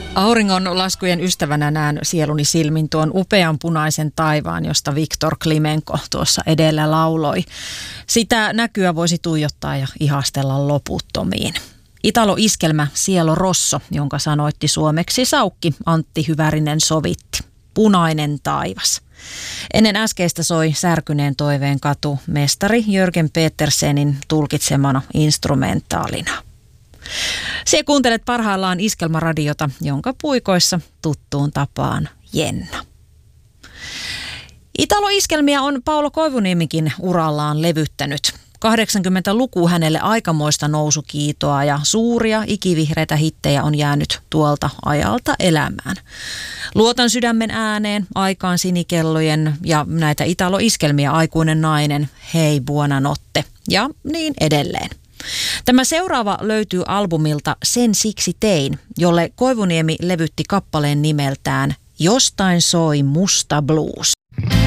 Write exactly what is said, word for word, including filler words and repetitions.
Auringon laskujen ystävänä näen sieluni silmin tuon upean punaisen taivaan, josta Viktor Klimenko tuossa edellä lauloi. Sitä näkyä voisi tuijottaa ja ihastella loputtomiin. Italo-iskelmä Cielo Rosso, jonka sanoitti suomeksi saukki Antti Hyvärinen sovitti. Punainen taivas. Ennen äskeistä soi Särkyneen toiveen katu mestari Jörgen Petersenin tulkitsemana instrumentaalina. Sie kuuntelet parhaillaan Iskelmäradiota, jonka puikoissa tuttuun tapaan Jenna. Italo-iskelmiä on Paolo Koivuniemikin urallaan levyttänyt. kahdeksankymmentäluku hänelle aikamoista nousukiitoa ja suuria ikivihreitä hittejä on jäänyt tuolta ajalta elämään. Luotan sydämen ääneen, Aikaan sinikellojen ja näitä Italo-iskelmiä Aikuinen nainen, Hei buonanotte ja niin edelleen. Tämä seuraava löytyy albumilta Sen siksi tein, jolle Koivuniemi levytti kappaleen nimeltään Jostain soi musta blues.